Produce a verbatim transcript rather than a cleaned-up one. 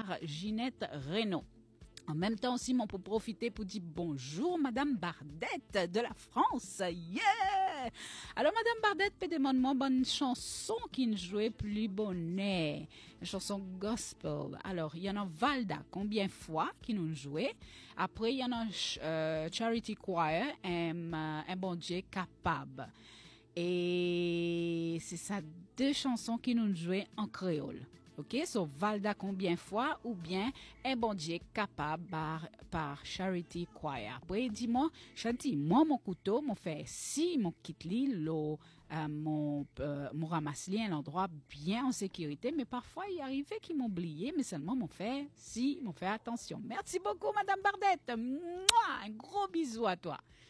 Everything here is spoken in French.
par Ginette Reynaud. En même temps aussi, on peut profiter pour dire bonjour Madame Bardette de la France. Yeah! Alors Madame Bardette peut demander moi bonne chanson qui nous jouait plus bonnet. Une chanson gospel. Alors, il y en a Valda, combien fois qui nous jouait. Après, il y en a euh, Charity Choir, un, un bon Dieu capable. Et c'est ça, deux chansons qui nous jouaient en créole. Ok, so Valda combien fois ou bien un bon Dieu capable par, par Charity Choir. Après, dis-moi, Chanty, moi mon couteau, mon fait si mon kitli, l'eau, euh, mon, euh, mon ramasse-li à l'endroit bien en sécurité, mais parfois il arrivait qu'ils m'oubliaient, mais seulement mon fait si, mon fait attention. Merci beaucoup, Madame Bardette. Mouah, un gros bisou à toi.